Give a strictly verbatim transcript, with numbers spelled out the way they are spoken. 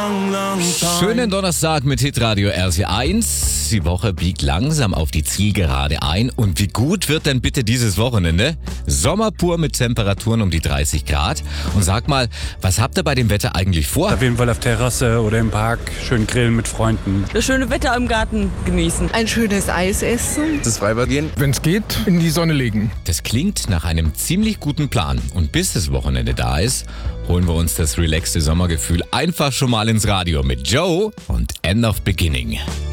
Schönen Donnerstag mit Hitradio R C eins. Die Woche biegt langsam auf die Zielgerade ein. Und wie gut wird denn bitte dieses Wochenende? Sommer pur mit Temperaturen um die dreißig Grad. Und sag mal, was habt ihr bei dem Wetter eigentlich vor? Auf jeden Fall auf Terrasse oder im Park schön grillen mit Freunden. Das schöne Wetter im Garten genießen. Ein schönes Eis essen. Das Freibad gehen. Wenn es geht, in die Sonne legen. Das klingt nach einem ziemlich guten Plan. Und bis das Wochenende da ist, holen wir uns das relaxte Sommergefühl einfach schon mal ins Radio mit Joe und End of Beginning.